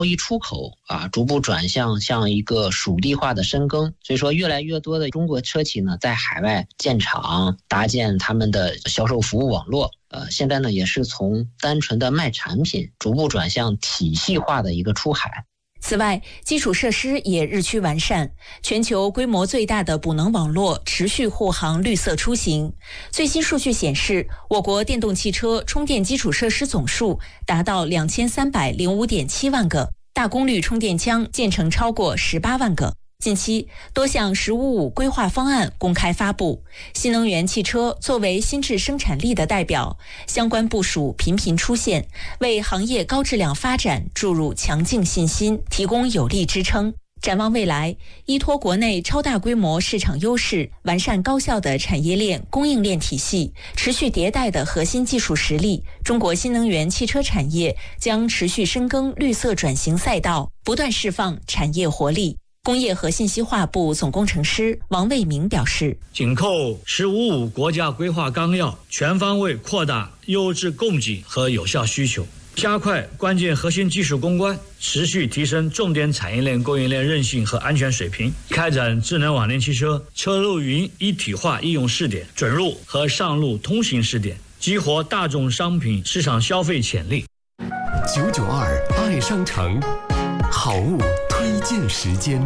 贸易出口逐步转向一个属地化的深耕，所以说越来越多的中国车企呢在海外建厂，搭建他们的销售服务网络。现在呢也是从单纯的卖产品逐步转向体系化的一个出海。 此外，基础设施也日趋完善，全球规模最大的补能网络持续护航绿色出行。最新数据显示，我国电动汽车充电基础设施总数达到2305.7万个，大功率充电枪建成超过18万个。近期，多项“十五五”规划方案公开发布，新能源汽车作为新质生产力的代表，相关部署频频出现，为行业高质量发展注入强劲信心，提供有力支撑。展望未来，依托国内超大规模市场优势，完善高效的产业链供应链体系，持续迭代的核心技术实力，中国新能源汽车产业将持续深耕绿色转型赛道，不断释放产业活力。工业和信息化部总工程师王卫明表示， 紧扣“十五五”国家规划纲要，全方位扩大优质供给和有效需求，加快关键核心技术攻关，持续提升重点产业链供应链韧性和安全水平，开展智能网联汽车、车路云一体化应用试点、准入和上路通行试点，激活大众商品市场消费潜力。 992爱商城，好物推荐时间。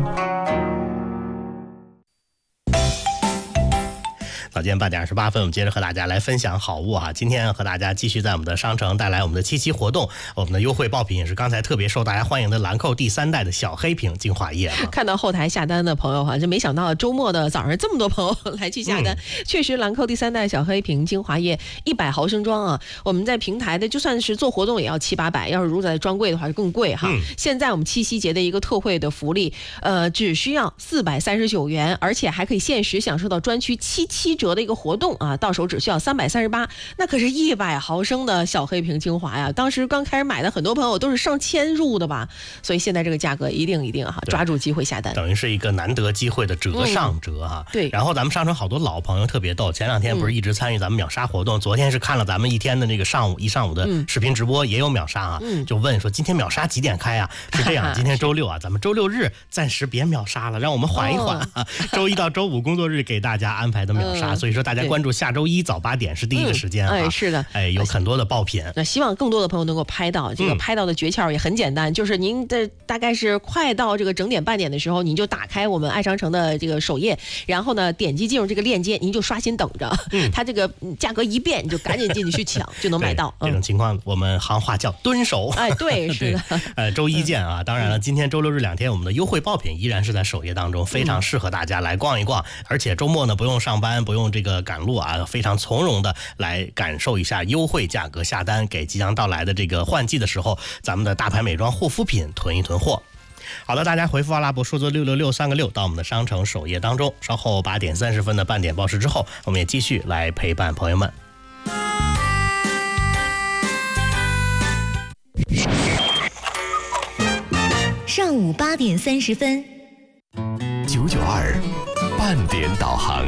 早间8点28分，我们接着和大家来分享好物哈。今天和大家继续在我们的商城带来我们的7期活动，我们的优惠爆品也是刚才特别受大家欢迎的兰蔻第3代的小黑瓶精华液。 看到后台下单的朋友哈，就没想到周末的早上这么多朋友来去下单。确实，兰蔻第3代小黑瓶精华液100毫升装啊，我们在平台的就算是做活动也要700-800，要是如果在专柜的话就更贵哈。现在我们7夕节的一个特惠的福利，只需要439元，而且还可以限时享受到专区77折的一个活动啊，到手只需要338，那可是100毫升的小黑瓶精华呀！当时刚开始买的很多朋友都是上千入的吧，所以现在这个价格一定哈，抓住机会下单， 等于是一个难得机会的折上折哈。 对， 然后咱们商城好多老朋友特别逗，前2天不是一直参与咱们秒杀活动，昨天是看了咱们一天的那个一上午的视频直播，也有秒杀啊，就问说今天秒杀几点开啊？是这样，今天周六啊，咱们周六日暂时别秒杀了，让我们缓一缓啊，周一到周五工作日给大家安排的秒杀，所以说大家关注下周一早8点是第一个时间啊。 是的， 有很多的爆品。 那希望更多的朋友能够拍到，这个拍到的诀窍也很简单，就是您的大概是快到这个整点半点的时候，您就打开我们爱商城的这个首页，然后呢点击进入这个链接，您就刷新等着，它这个价格一变，你就赶紧进去去抢，就能买到。 这种情况我们行话叫蹲守。 对，是的。周一见啊！当然了，今天周六日2天我们的优惠爆品依然是在首页当中，非常适合大家来逛一逛，而且周末呢不用上班，不用这个赶路啊，非常从容的来感受一下优惠价格下单，给即将到来的这个换季的时候，咱们的大牌美妆护肤品囤一囤货。好的，大家回复阿拉伯数字666-3个6到我们的商城首页当中。稍后8点30分的半点报时之后，我们也继续来陪伴朋友们。 上午8点30分 ，992半点导航。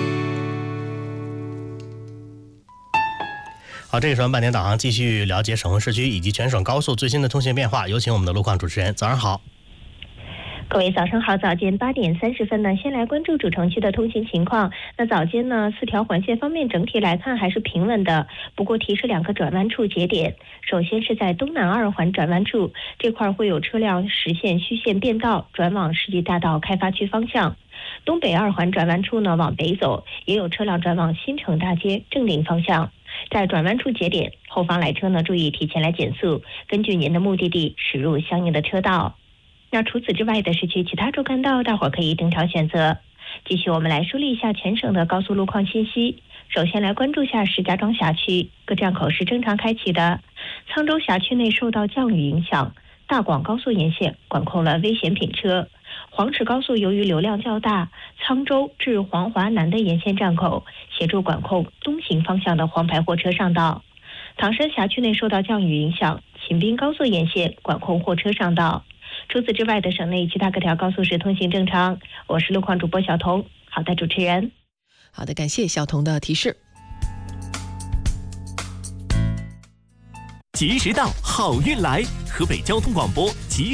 好，这个时候半点导航继续了解省会市区以及全省高速最新的通信变化，有请我们的路况主持人。早上好。 各位早上好，早间8点30分呢，先来关注主城区的通行情况。那早间呢，4条环线方面整体来看还是平稳的，不过提示2个转弯处节点。首先是在东南2环转弯处，这块会有车辆实现虚线变道，转往世纪大道开发区方向。东北2环转弯处呢，往北走，也有车辆转往新城大街正定方向。在转弯处节点，后方来车呢，注意提前来减速，根据您的目的地驶入相应的车道。那除此之外的市区其他主干道，大伙可以登条选择。继续我们来梳理一下全省的高速路况信息。首先来关注下石家庄辖区，各站口是正常开启的。沧州辖区内受到降雨影响，大广高速沿线管控了危险品车。黄池高速由于流量较大，沧州至黄华南的沿线站口协助管控东行方向的黄牌货车上道。唐山辖区内受到降雨影响，秦滨高速沿线管控货车上道。除此之外的省内其他各条高速是通行正常。我是路况主播小彤。好的，主持人。 好的，感谢小彤的提示。 及时到，好运来！河北交通广播及